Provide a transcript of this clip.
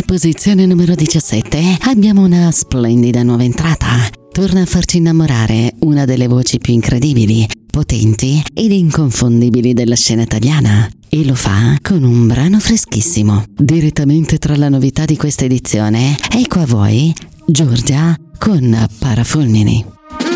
Posizione numero 17, abbiamo una splendida nuova entrata. Torna a farci innamorare una delle voci più incredibili, potenti ed inconfondibili della scena italiana. E lo fa con un brano freschissimo. Direttamente tra la novità di questa edizione, ecco a voi Giorgia con Parafulmini.